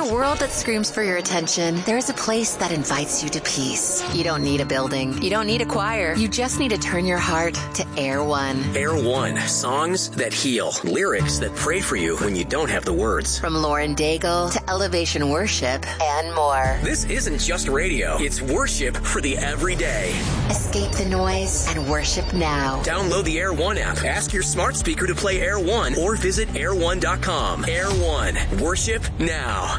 a world that screams for your attention, there is a place that invites you to peace. You don't need a building. You don't need a choir. You just need to turn your heart to Air One. Air One. Songs that heal. Lyrics that pray for you when you don't have the words. From Lauren Daigle to Elevation Worship and more. This isn't just radio. It's worship for the everyday. Escape the noise and worship now. Download the Air One app. Ask your smart speaker to play Air One or visit air1.com. Air One. Worship now.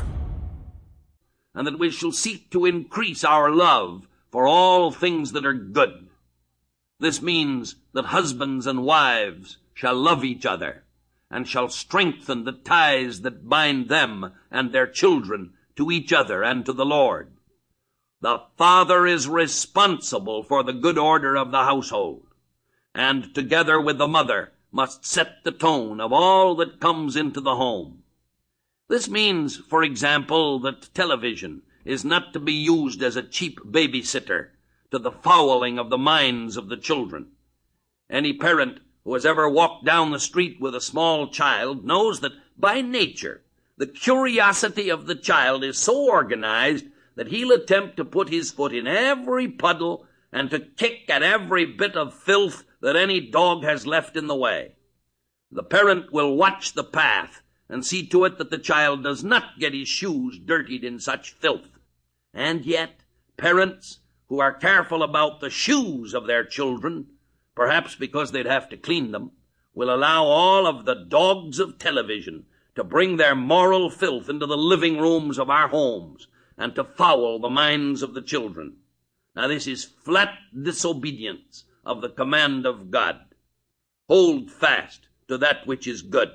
And that we shall seek to increase our love for all things that are good. This means that husbands and wives shall love each other and shall strengthen the ties that bind them and their children to each other and to the Lord. The father is responsible for the good order of the household, and together with the mother must set the tone of all that comes into the home. This means, for example, that television is not to be used as a cheap babysitter to the fouling of the minds of the children. Any parent who has ever walked down the street with a small child knows that by nature the curiosity of the child is so organized that he'll attempt to put his foot in every puddle and to kick at every bit of filth that any dog has left in the way. The parent will watch the path and see to it that the child does not get his shoes dirtied in such filth. And yet, parents who are careful about the shoes of their children, perhaps because they'd have to clean them, will allow all of the dogs of television to bring their moral filth into the living rooms of our homes and to foul the minds of the children. Now this is flat disobedience of the command of God. Hold fast to that which is good.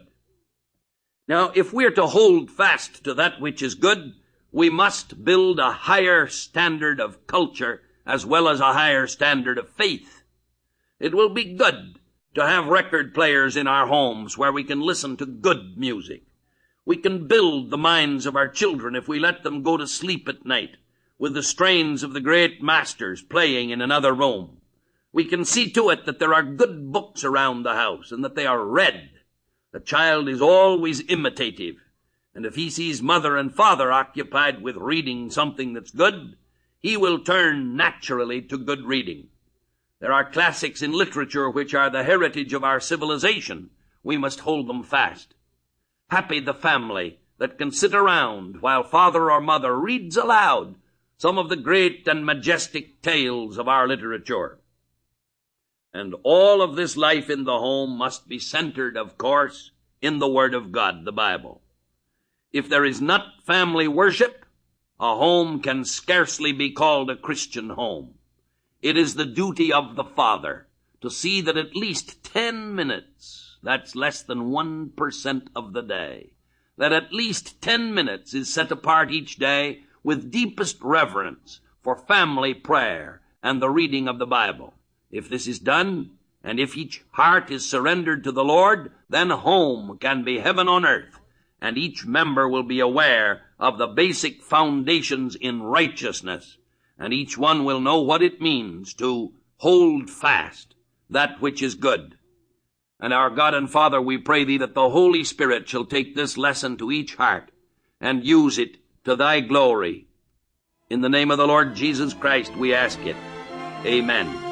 Now, if we're to hold fast to that which is good, we must build a higher standard of culture as well as a higher standard of faith. It will be good to have record players in our homes where we can listen to good music. We can build the minds of our children if we let them go to sleep at night with the strains of the great masters playing in another room. We can see to it that there are good books around the house and that they are read. The child is always imitative, and if he sees mother and father occupied with reading something that's good, he will turn naturally to good reading. There are classics in literature which are the heritage of our civilization. We must hold them fast. Happy the family that can sit around while father or mother reads aloud some of the great and majestic tales of our literature. And all of this life in the home must be centered, of course, in the Word of God, the Bible. If there is not family worship, a home can scarcely be called a Christian home. It is the duty of the father to see that at least 10 minutes, that's less than 1% of the day, that at least 10 minutes is set apart each day with deepest reverence for family prayer and the reading of the Bible. If this is done, and if each heart is surrendered to the Lord, then home can be heaven on earth, and each member will be aware of the basic foundations in righteousness, and each one will know what it means to hold fast that which is good. And our God and Father, we pray thee that the Holy Spirit shall take this lesson to each heart and use it to thy glory. In the name of the Lord Jesus Christ we ask it. Amen.